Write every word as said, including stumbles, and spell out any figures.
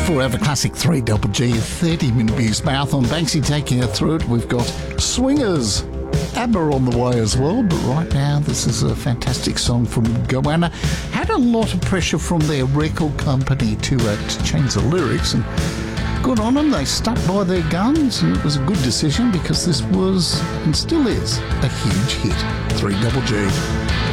Forever Classic three Double G, thirty minute Buse Marathon. Banksy taking her through it. We've got Swingers, ABBA on the way as well. But right now, this is a fantastic song from Goanna. Had a lot of pressure from their record company to, uh, to change the lyrics. And good on them. They stuck by their guns. And it was a good decision because this was, and still is, a huge hit. three Double G.